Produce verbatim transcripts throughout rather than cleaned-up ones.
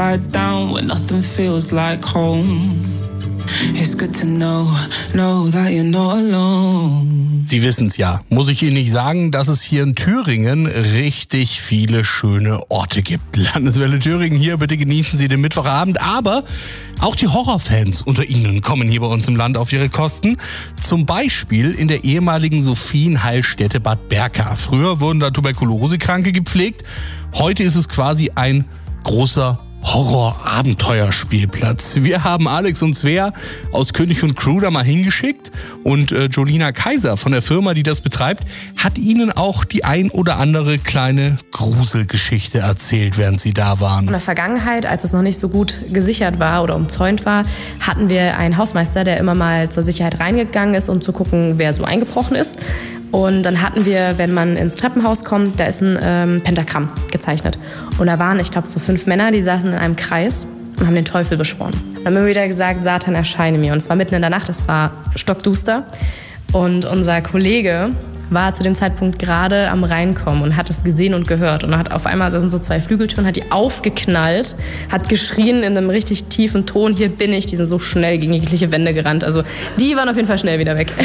upside down when nothing feels like home. It's good to know, know that you're not alone. Sie wissen es ja, muss ich Ihnen nicht sagen, dass es hier in Thüringen richtig viele schöne Orte gibt. Landeswelle Thüringen hier, bitte genießen Sie den Mittwochabend. Aber auch die Horrorfans unter Ihnen kommen hier bei uns im Land auf ihre Kosten. Zum Beispiel in der ehemaligen Sophienheilstätte Bad Berka. Früher wurden da Tuberkulosekranke gepflegt. Heute ist es quasi ein großer Horror-Abenteuerspielplatz. Wir haben Alex und Svea aus König und Crew da mal hingeschickt und äh, Jolina Kaiser von der Firma, die das betreibt, hat ihnen auch die ein oder andere kleine Gruselgeschichte erzählt, während sie da waren. In der Vergangenheit, als es noch nicht so gut gesichert war oder umzäunt war, hatten wir einen Hausmeister, der immer mal zur Sicherheit reingegangen ist, um zu gucken, wer so eingebrochen ist. Und dann hatten wir, wenn man ins Treppenhaus kommt, da ist ein ähm, Pentagramm gezeichnet. Und da waren, ich glaube, so fünf Männer, die saßen in einem Kreis und haben den Teufel beschworen. Dann haben wir wieder gesagt, Satan erscheine mir. Und es war mitten in der Nacht, es war stockduster. Und unser Kollege war zu dem Zeitpunkt gerade am Reinkommen und hat es gesehen und gehört. Und hat auf einmal, da sind so zwei Flügeltüren, hat die aufgeknallt, hat geschrien in einem richtig tiefen Ton, hier bin ich. Die sind so schnell gegen jegliche Wände gerannt. Also die waren auf jeden Fall schnell wieder weg.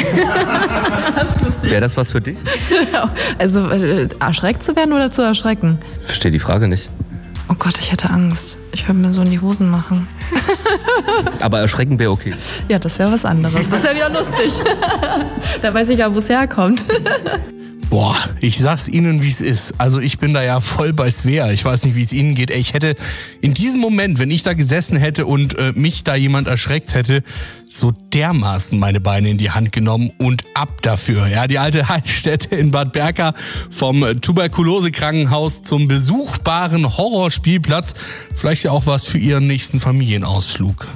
Wäre das was für dich? Also äh, erschreckt zu werden oder zu erschrecken? Ich verstehe die Frage nicht. Oh Gott, ich hätte Angst. Ich würde mir so in die Hosen machen. Aber erschrecken wäre okay. Ja, das wäre was anderes. Das wäre wieder lustig. Da weiß ich ja, wo es herkommt. Boah, ich sag's Ihnen, wie es ist. Also ich bin da ja voll bei Svea. Ich weiß nicht, wie es Ihnen geht. Ey, ich hätte in diesem Moment, wenn ich da gesessen hätte und äh, mich da jemand erschreckt hätte, so dermaßen meine Beine in die Hand genommen und ab dafür. Ja, die alte Heilstätte in Bad Berka, vom Tuberkulosekrankenhaus zum besuchbaren Horrorspielplatz. Vielleicht ja auch was für Ihren nächsten Familienausflug.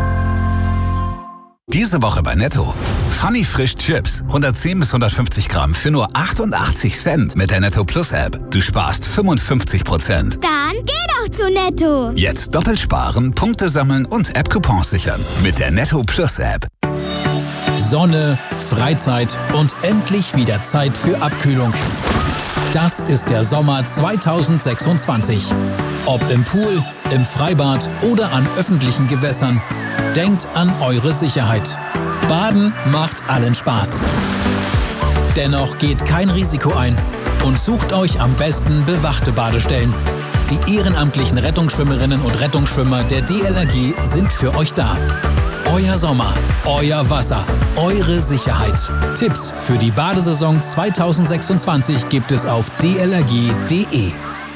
Diese Woche bei Netto. Funny Frisch Chips. hundertzehn bis hundertfünfzig Gramm für nur achtundachtzig Cent mit der Netto Plus App. Du sparst fünfundfünfzig Prozent. Dann geh doch zu Netto. Jetzt doppelt sparen, Punkte sammeln und App-Coupons sichern. Mit der Netto Plus App. Sonne, Freizeit und endlich wieder Zeit für Abkühlung. Das ist der Sommer zweitausendsechsundzwanzig. Ob im Pool, im Freibad oder an öffentlichen Gewässern. Denkt an eure Sicherheit. Baden macht allen Spaß. Dennoch geht kein Risiko ein und sucht euch am besten bewachte Badestellen. Die ehrenamtlichen Rettungsschwimmerinnen und Rettungsschwimmer der D L R G sind für euch da. Euer Sommer, euer Wasser, eure Sicherheit. Tipps für die Badesaison zweitausendsechsundzwanzig gibt es auf d l r g punkt d e.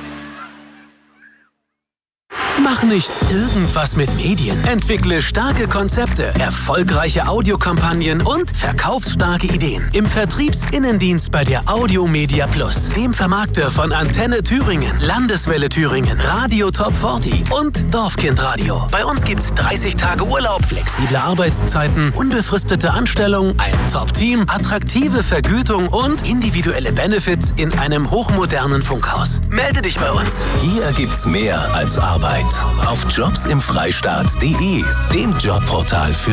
Mach nicht irgendwas mit Medien. Entwickle starke Konzepte, erfolgreiche Audiokampagnen und verkaufsstarke Ideen. Im Vertriebsinnendienst bei der Audio Media Plus, dem Vermarkter von Antenne Thüringen, Landeswelle Thüringen, Radio Top vierzig und Dorfkindradio. Bei uns gibt's dreißig Tage Urlaub, flexible Arbeitszeiten, unbefristete Anstellung, ein Top-Team, attraktive Vergütung und individuelle Benefits in einem hochmodernen Funkhaus. Melde dich bei uns. Hier gibt's mehr als Arbeit. Auf jobs im Freistaat punkt de, dem Jobportal für